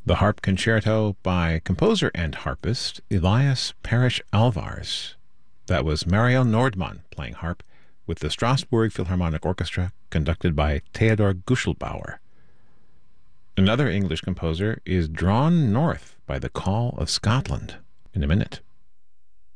The Harp Concerto by composer and harpist Elias Parrish Alvarez. That was Mario Nordmann playing harp with the Strasbourg Philharmonic Orchestra, conducted by Theodor Guschelbauer. Another English composer is Drawn North by the Call of Scotland. In a minute.